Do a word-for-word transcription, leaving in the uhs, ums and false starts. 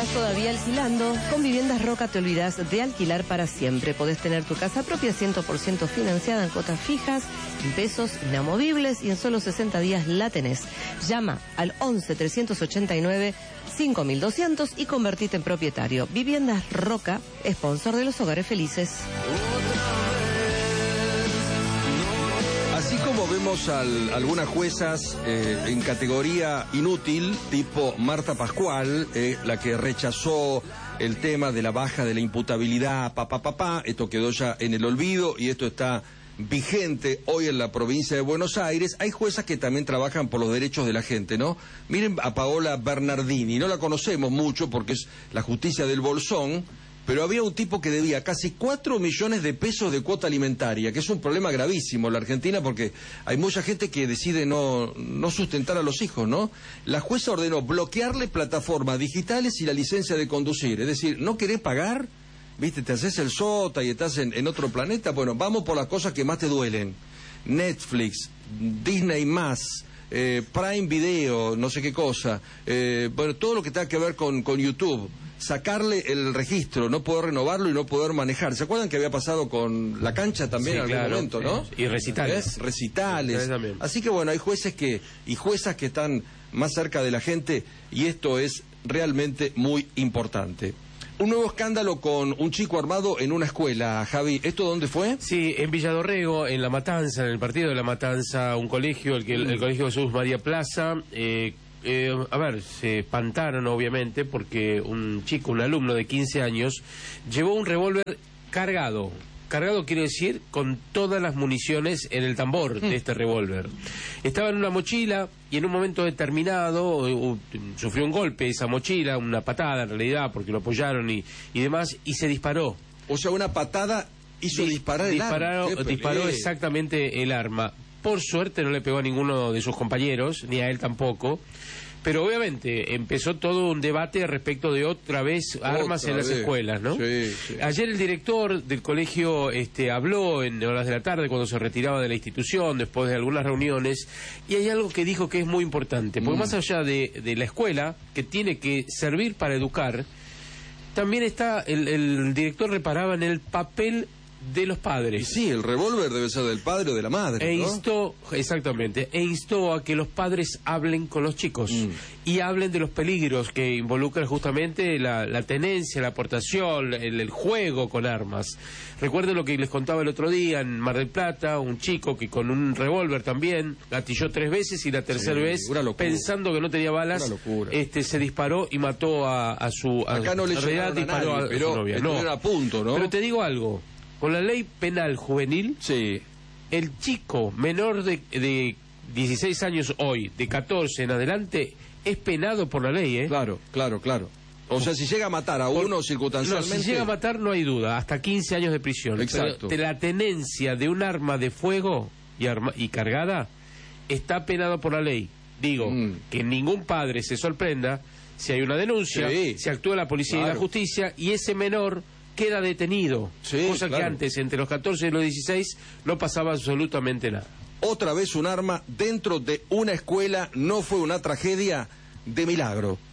estás todavía alquilando? Con Viviendas Roca te olvidás de alquilar para siempre. Podés tener tu casa propia cien por ciento financiada en cuotas fijas, en pesos inamovibles, y en solo sesenta días la tenés. Llama al once, trescientos ochenta y nueve, cinco mil doscientos y convertite en propietario. Viviendas Roca, sponsor de los hogares felices. Así como vemos al, algunas juezas eh, en categoría inútil, tipo Marta Pascual, eh, la que rechazó el tema de la baja de la imputabilidad, papá, papá, esto quedó ya en el olvido y esto está vigente hoy en la provincia de Buenos Aires. Hay juezas que también trabajan por los derechos de la gente, ¿no? Miren a Paola Bernardini, no la conocemos mucho porque es la justicia del Bolsón, pero había un tipo que debía casi cuatro millones de pesos de cuota alimentaria, que es un problema gravísimo en la Argentina porque hay mucha gente que decide no, no sustentar a los hijos, ¿no? La jueza ordenó bloquearle plataformas digitales y la licencia de conducir. Es decir, ¿no querés pagar? ¿Viste? Te haces el sota y estás en, en otro planeta. Bueno, vamos por las cosas que más te duelen. Netflix, Disney más, eh, Prime Video, no sé qué cosa. Eh, bueno, todo lo que tenga que ver con, con YouTube. Sacarle el registro, no poder renovarlo y no poder manejar. ¿Se acuerdan que había pasado con la cancha también sí, en algún claro, momento, no? Y recitales. ¿Eh? Recitales. Sí, así que bueno, hay jueces que y juezas que están más cerca de la gente y esto es realmente muy importante. Un nuevo escándalo con un chico armado en una escuela, Javi. ¿Esto dónde fue? Sí, en Villadorrego, en La Matanza, en el partido de La Matanza, un colegio, el, el, el colegio Jesús María Plaza. Eh, eh, a ver, se espantaron obviamente porque un chico, un alumno de quince años, llevó un revólver cargado. Cargado quiere decir con todas las municiones en el tambor de este revólver. Estaba en una mochila y en un momento determinado uh, uh, sufrió un golpe esa mochila, una patada en realidad, porque lo apoyaron y, y demás, y se disparó. O sea, una patada hizo Dis disparar el disparó, arma. Disparó exactamente el arma. Por suerte no le pegó a ninguno de sus compañeros, ni a él tampoco. Pero obviamente empezó todo un debate respecto de otra vez armas otra en las vez. escuelas, ¿no? Sí, sí. Ayer el director del colegio este, habló en horas de la tarde cuando se retiraba de la institución, después de algunas reuniones, y hay algo que dijo que es muy importante, porque mm. más allá de, de la escuela, que tiene que servir para educar, también está, el, el director reparaba en el papel de los padres. Y sí, el revólver debe ser del padre o de la madre, E ¿no? instó, exactamente, e instó a que los padres hablen con los chicos mm. y hablen de los peligros que involucran justamente la, la tenencia, la aportación, el, el juego con armas. Recuerden lo que les contaba el otro día en Mar del Plata, un chico que con un revólver también gatilló tres veces y la tercera sí, vez, pensando que no tenía balas, este se disparó y mató a, a su... A, Acá no le realidad disparó a, nadie, a, pero, a su novia. No. A punto, ¿no? Pero te digo algo. Con la ley penal juvenil, sí. el chico menor de, de dieciséis años hoy, de catorce en adelante, es penado por la ley, ¿eh? Claro, claro, claro. O sea, si llega a matar a uno por, circunstancialmente... No, si llega a matar no hay duda, hasta quince años de prisión. Exacto. Pero la tenencia de un arma de fuego y, arma, y cargada está penado por la ley. Digo, mm. que ningún padre se sorprenda si hay una denuncia, sí. si actúa la policía claro. y la justicia, y ese menor queda detenido, sí, cosa claro. que antes, entre los catorce y los dieciséis, no pasaba absolutamente nada. Otra vez un arma dentro de una escuela, no fue una tragedia, de milagro.